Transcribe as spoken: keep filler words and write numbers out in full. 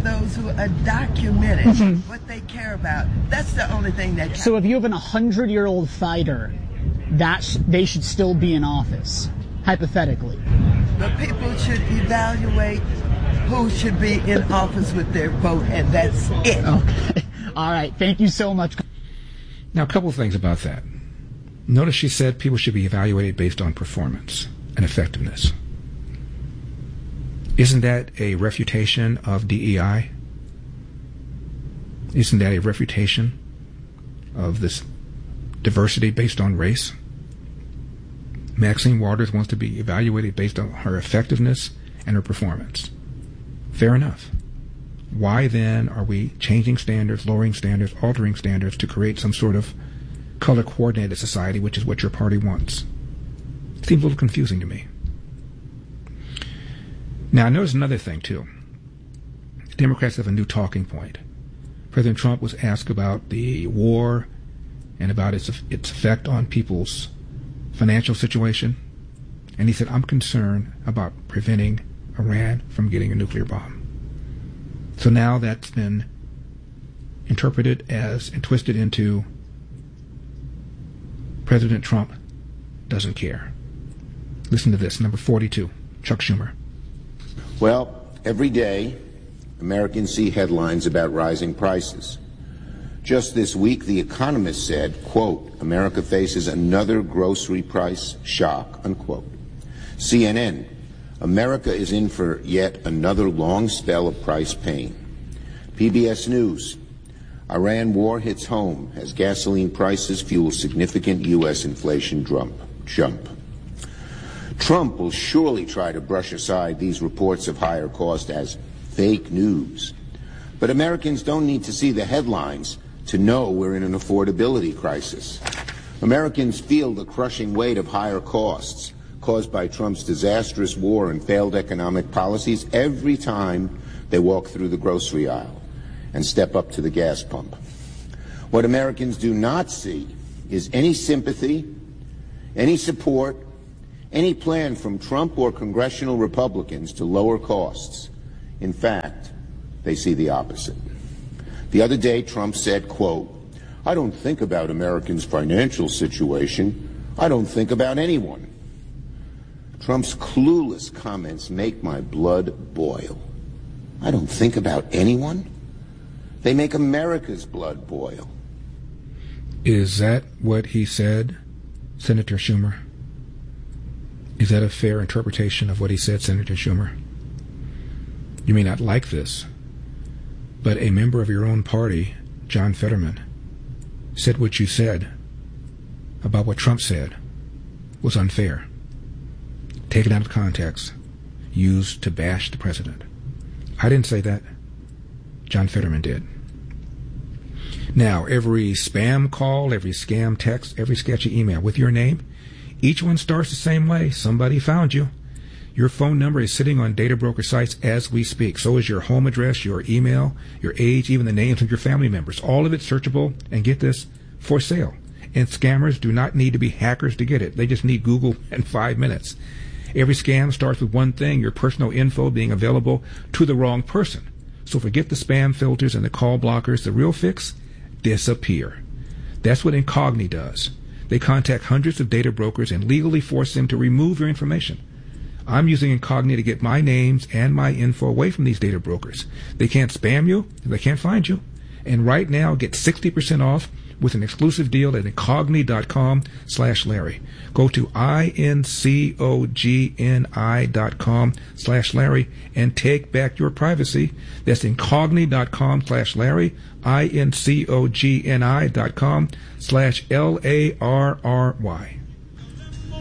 Those who are documented, mm-hmm. what they care about. That's the only thing that... So if you have an one hundred-year-old fighter, that's, they should still be in office, hypothetically. But people should evaluate who should be in office with their vote, and that's it. Okay. All right. Thank you so much. Now, a couple of things about that. Notice she said people should be evaluated based on performance and effectiveness. Isn't that a refutation of D E I? Isn't that a refutation of this diversity based on race? Maxine Waters wants to be evaluated based on her effectiveness and her performance. Fair enough. Why then are we changing standards, lowering standards, altering standards to create some sort of color-coordinated society, which is what your party wants? It seems a little confusing to me. Now, I notice another thing, too. The Democrats have a new talking point. President Trump was asked about the war and about its its effect on people's financial situation, and he said, I'm concerned about preventing Iran from getting a nuclear bomb. So now that's been interpreted as and twisted into President Trump doesn't care. Listen to this, number forty-two, Chuck Schumer. Well, every day, Americans see headlines about rising prices. Just this week, The Economist said, quote, America faces another grocery price shock, unquote. C N N, America is in for yet another long spell of price pain. P B S News, Iran war hits home as gasoline prices fuel significant U S inflation jump. jump. Trump will surely try to brush aside these reports of higher cost as fake news. But Americans don't need to see the headlines to know we're in an affordability crisis. Americans feel the crushing weight of higher costs caused by Trump's disastrous war and failed economic policies every time they walk through the grocery aisle and step up to the gas pump. What Americans do not see is any sympathy, any support, any plan from Trump or congressional Republicans to lower costs. In fact, they see the opposite. The other day, Trump said, quote, I don't think about Americans' financial situation. I don't think about anyone. Trump's clueless comments make my blood boil. I don't think about anyone? They make America's blood boil. Is that what he said, Senator Schumer? Is that a fair interpretation of what he said, Senator Schumer? You may not like this, but a member of your own party, John Fetterman, said what you said about what Trump said was unfair, taken out of context, used to bash the president. I didn't say that. John Fetterman did. Now, every spam call, every scam text, every sketchy email with your name, each one starts the same way. Somebody found you. Your phone number is sitting on data broker sites as we speak. So is your home address, your email, your age, even the names of your family members. All of it searchable, and get this, for sale. And scammers do not need to be hackers to get it. They just need Google in five minutes. Every scam starts with one thing, your personal info being available to the wrong person. So forget the spam filters and the call blockers. The real fix? Disappear. That's what Incogni does. They contact hundreds of data brokers and legally force them to remove your information. I'm using Incogni to get my names and my info away from these data brokers. They can't spam you. They can't find you. And right now, get sixty percent off with an exclusive deal at incogni.com slash Larry. Go to I-N-C-O-G-N-I dot com slash Larry and take back your privacy. That's incogni.com slash Larry, I-N-C-O-G-N-I dot com slash L A R R Y.